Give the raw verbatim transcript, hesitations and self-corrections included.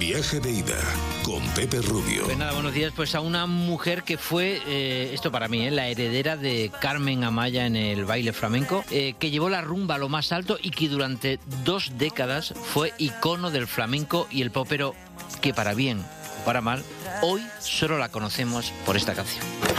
Viaje de ida con Pepe Rubio. Pues nada, buenos días. Pues a una mujer que fue, eh, esto para mí, eh, la heredera de Carmen Amaya en el baile flamenco, eh, que llevó la rumba a lo más alto y que durante dos décadas fue icono del flamenco y el pop, pero que para bien o para mal, hoy solo la conocemos por esta canción.